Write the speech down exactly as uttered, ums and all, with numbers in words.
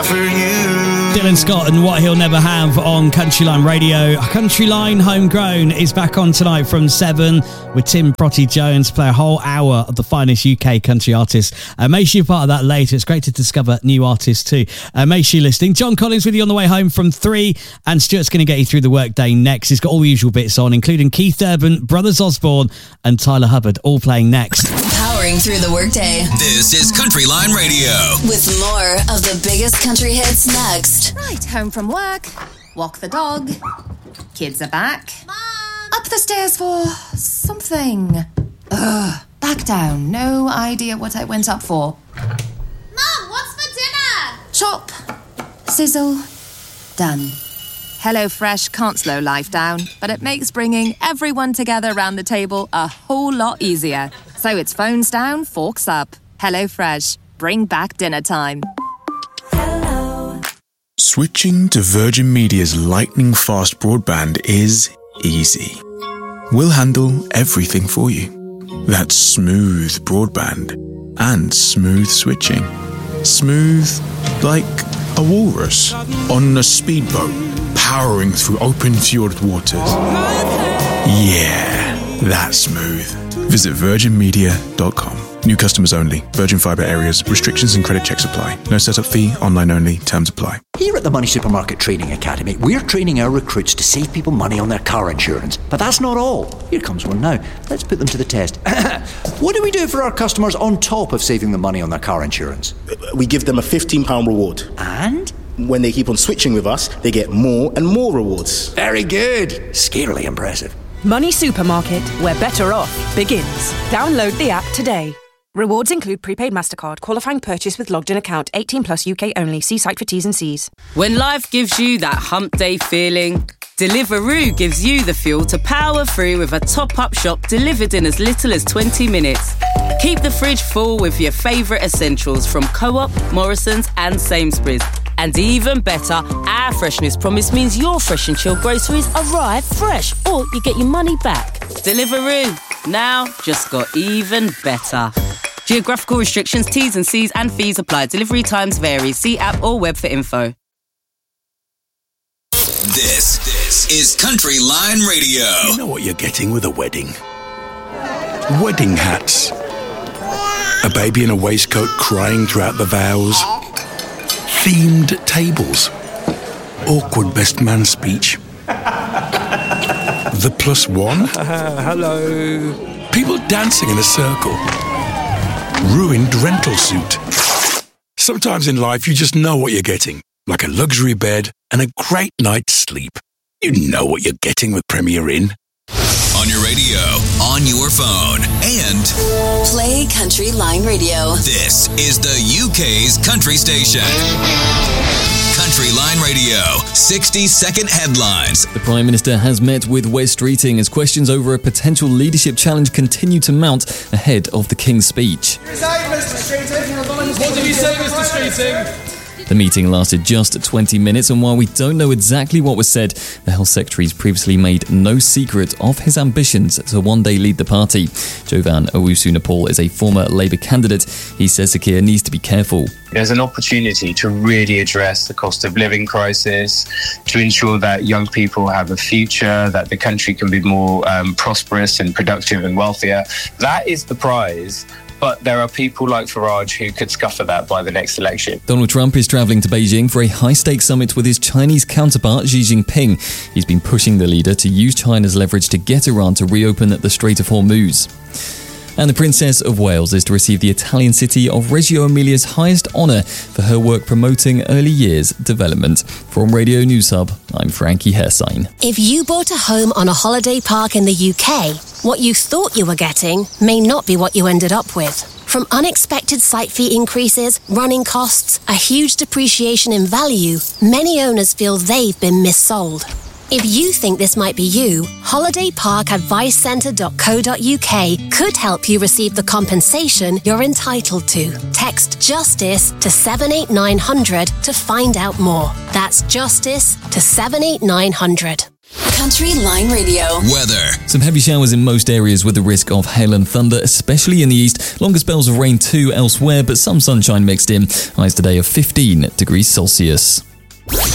have for you. Dylan Scott and What He'll Never Have on Countryline Radio. Countryline Homegrown is back on tonight from seven with Tim Protty Jones. Play a whole hour of the finest U K country artists. Uh, make sure you're part of that later. It's great to discover new artists too. Uh, make sure you're listening. John Collins with you on the way home from three, and Stuart's going to get you through the workday next. He's got all the usual bits on, including Keith Urban, Brothers Osborne and Tyler Hubbard, all playing next. Powering through the workday. This is Countryline Radio. With more of the biggest country hits next. Right, home from work, walk the dog, kids are back, Mom. Up the stairs for something. Ugh, back down, no idea what I went up for. Mom, what's for dinner? Chop, sizzle, done. HelloFresh can't slow life down, but it makes bringing everyone together around the table a whole lot easier. So it's phones down, forks up. HelloFresh, bring back dinner time. Switching to Virgin Media's lightning-fast broadband is easy. We'll handle everything for you. That's smooth broadband and smooth switching. Smooth like a walrus on a speedboat powering through open fjord waters. Yeah, that's smooth. Visit virgin media dot com. New customers only. Virgin Fibre areas. Restrictions and credit checks apply. No setup fee. Online only. Terms apply. Here at the Money Supermarket Training Academy, we're training our recruits to save people money on their car insurance. But that's not all. Here comes one now. Let's put them to the test. What do we do for our customers on top of saving them money on their car insurance? We give them a fifteen pounds reward. And? When they keep on switching with us, they get more and more rewards. Very good. Scarily impressive. Money Supermarket, where better off begins. Download the app today. Rewards include prepaid MasterCard, qualifying purchase with logged-in account, eighteen plus U K only. See site for T's and C's. When life gives you that hump day feeling, Deliveroo gives you the fuel to power through with a top-up shop delivered in as little as twenty minutes. Keep the fridge full with your favourite essentials from Co-op, Morrison's and Sainsbury's. And even better, our freshness promise means your fresh and chilled groceries arrive fresh, or you get your money back. Deliveroo, now just got even better. Geographical restrictions, T's and C's and fees apply. Delivery times vary. See app or web for info. This, this is Countryline Radio. You know what you're getting with a wedding? Wedding hats. A baby in a waistcoat crying throughout the vows. Themed tables. Awkward best man speech. The plus one. Uh, hello. People dancing in a circle. Ruined rental suit. Sometimes in life you just know what you're getting. Like a luxury bed and a great night's sleep. You know what you're getting with Premier Inn. On your radio, on your phone, and Play Countryline Radio. This is the U K's country station. Countryline Radio, sixty second headlines. The Prime Minister has met with Wes Streeting as questions over a potential leadership challenge continue to mount ahead of the King's speech. What did you say, Mister Streeting? The meeting lasted just twenty minutes, and while we don't know exactly what was said, the Health Secretary's previously made no secret of his ambitions to one day lead the party. Jovan Owusu-Nepal is a former Labour candidate. He says Sir Keir needs to be careful. There's an opportunity to really address the cost of living crisis, to ensure that young people have a future, that the country can be more um, prosperous and productive and wealthier. That is the prize. But there are people like Farage who could scupper that by the next election. Donald Trump is travelling to Beijing for a high-stakes summit with his Chinese counterpart Xi Jinping. He's been pushing the leader to use China's leverage to get Iran to reopen the Strait of Hormuz. And the Princess of Wales is to receive the Italian city of Reggio Emilia's highest honour for her work promoting early years development. From Radio News Hub, I'm Frankie Hersign. If you bought a home on a holiday park in the U K, what you thought you were getting may not be what you ended up with. From unexpected site fee increases, running costs, a huge depreciation in value, many owners feel they've been missold. If you think this might be you, holiday park advice centre dot co dot U K could help you receive the compensation you're entitled to. Text JUSTICE to seven eight nine hundred to find out more. That's JUSTICE to seven eight nine hundred. Country Line Radio. Weather. Some heavy showers in most areas with the risk of hail and thunder, especially in the east. Longer spells of rain too elsewhere, but some sunshine mixed in. Highs today of fifteen degrees Celsius.